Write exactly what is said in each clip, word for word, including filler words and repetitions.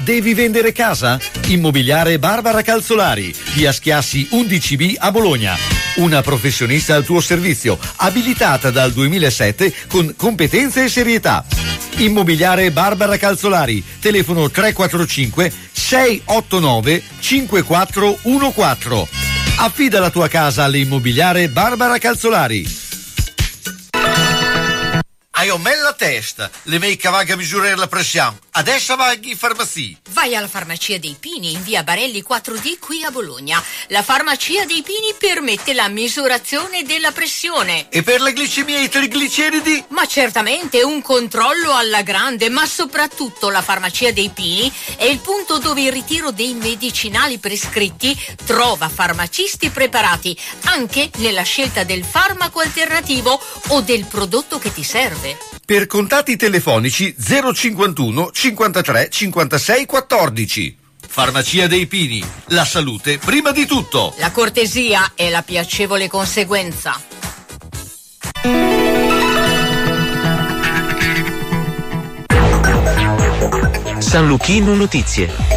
Devi vendere casa? Immobiliare Barbara Calzolari, via Schiassi undici B a Bologna. Una professionista al tuo servizio, abilitata dal duemilasette con competenze e serietà. Immobiliare Barbara Calzolari, telefono tre quattro cinque sei otto nove cinque quattro uno quattro. Affida la tua casa all'Immobiliare Barbara Calzolari. Hai un bella testa, le mei cavaglia a misurare la pressione. Adesso vai in farmacia. Vai alla Farmacia dei Pini in via Barelli quattro D qui a Bologna. La Farmacia dei Pini permette la misurazione della pressione. E per la glicemia e i trigliceridi? Ma certamente un controllo alla grande, ma soprattutto la Farmacia dei Pini è il punto dove il ritiro dei medicinali prescritti trova farmacisti preparati anche nella scelta del farmaco alternativo o del prodotto che ti serve. Per contatti telefonici zero cinquantuno cinquantatré cinquantasei quattordici. Farmacia dei Pini, la salute prima di tutto. La cortesia è la piacevole conseguenza. San Luchino Notizie.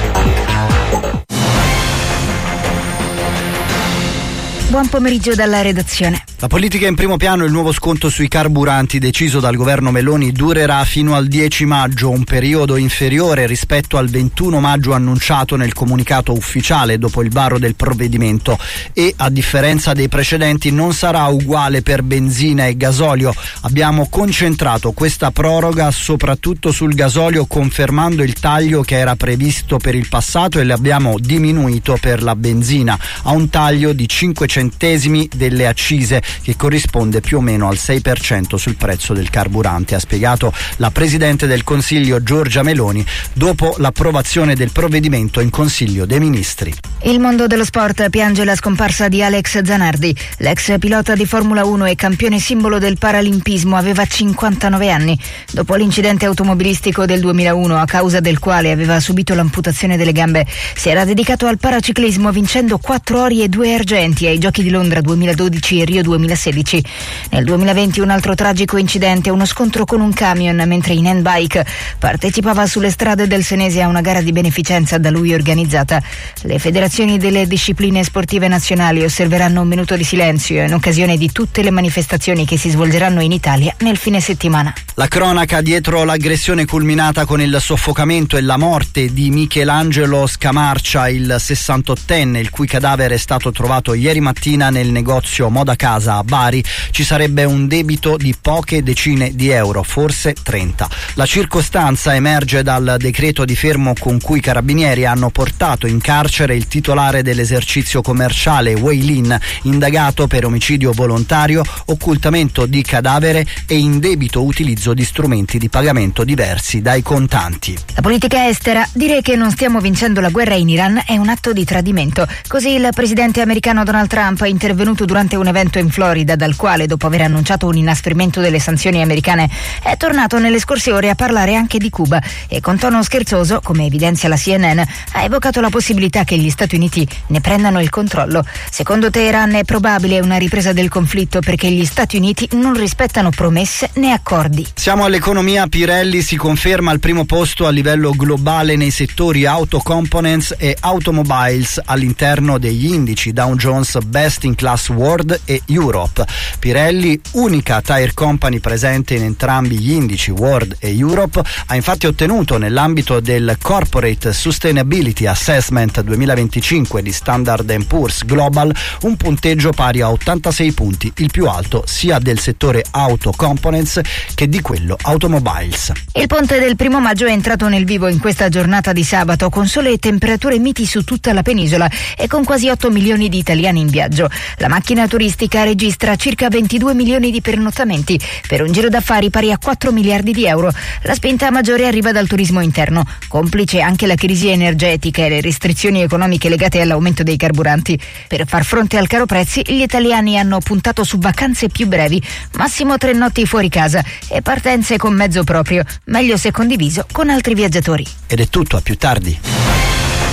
Buon pomeriggio dalla redazione. La politica in primo piano. Il nuovo sconto sui carburanti deciso dal governo Meloni durerà fino al dieci maggio, un periodo inferiore rispetto al ventuno maggio annunciato nel comunicato ufficiale dopo il varo del provvedimento, e a differenza dei precedenti non sarà uguale per benzina e gasolio. Abbiamo concentrato questa proroga soprattutto sul gasolio, confermando il taglio che era previsto per il passato, e l'abbiamo diminuito per la benzina a un taglio di cinque centesimi delle accise, che corrisponde più o meno al sei per cento sul prezzo del carburante, ha spiegato la Presidente del Consiglio Giorgia Meloni dopo l'approvazione del provvedimento in Consiglio dei Ministri. Il mondo dello sport piange la scomparsa di Alex Zanardi. L'ex pilota di Formula uno e campione simbolo del paralimpismo aveva cinquantanove anni. Dopo l'incidente automobilistico del duemilauno, a causa del quale aveva subito l'amputazione delle gambe, si era dedicato al paraciclismo, vincendo quattro ori e due argenti ai Giochi di Londra duemiladodici e Rio duemilasedici. Nel duemilaventi un altro tragico incidente, uno scontro con un camion mentre in handbike partecipava sulle strade del Senese a una gara di beneficenza da lui organizzata. Le federazioni delle discipline sportive nazionali osserveranno un minuto di silenzio in occasione di tutte le manifestazioni che si svolgeranno in Italia nel fine settimana. La cronaca dietro l'aggressione culminata con il soffocamento e la morte di Michelangelo Scamarcia, il sessantottenne, il cui cadavere è stato trovato ieri mattina nel negozio Moda Casa a Bari. Ci sarebbe un debito di poche decine di euro, forse trenta. La circostanza emerge dal decreto di fermo con cui i carabinieri hanno portato in carcere il titolare dell'esercizio commerciale Wei Lin, indagato per omicidio volontario, occultamento di cadavere e indebito utilizzo di strumenti di pagamento diversi dai contanti. La politica estera. Dire che non stiamo vincendo la guerra in Iran è un atto di tradimento. Così il presidente americano Donald Trump è intervenuto durante un evento in Florida, dal quale, dopo aver annunciato un inasprimento delle sanzioni americane, è tornato nelle scorse ore a parlare anche di Cuba e, con tono scherzoso, come evidenzia la C N N, ha evocato la possibilità che gli Stati Uniti ne prendano il controllo. Secondo Teheran è probabile una ripresa del conflitto perché gli Stati Uniti non rispettano promesse né accordi. Siamo all'economia. Pirelli si conferma al primo posto a livello globale nei settori auto components e automobiles all'interno degli indici Dow Jones Best in Class World e Europe. Pirelli, unica tire company presente in entrambi gli indici World e Europe, ha infatti ottenuto nell'ambito del Corporate Sustainability Assessment duemilaventicinque di Standard and Poor's Global un punteggio pari a ottantasei punti, il più alto sia del settore auto components che di quello automobiles. Il ponte del primo maggio è entrato nel vivo in questa giornata di sabato, con sole e temperature miti su tutta la penisola e con quasi otto milioni di italiani in viaggio. La macchina turistica registra circa ventidue milioni di pernottamenti, per un giro d'affari pari a quattro miliardi di euro. La spinta maggiore arriva dal turismo interno, complice anche la crisi energetica e le restrizioni economiche legate all'aumento dei carburanti. Per far fronte al caro prezzi, gli italiani hanno puntato su vacanze più brevi, massimo tre notti fuori casa, e partenze con mezzo proprio, meglio se condiviso con altri viaggiatori. Ed è tutto, a più tardi.